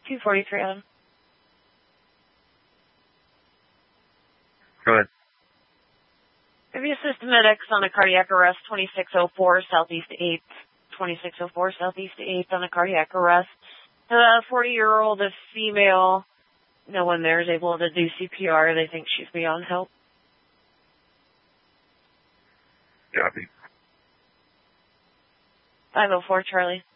243 Adam. Go ahead. Maybe assist medics on a cardiac arrest, 2604 Southeast 8th. 2604 Southeast 8th on a cardiac arrest. A 40-year-old, a female. No one there is able to do CPR. They think she's beyond help. Copy. 504 Charlie.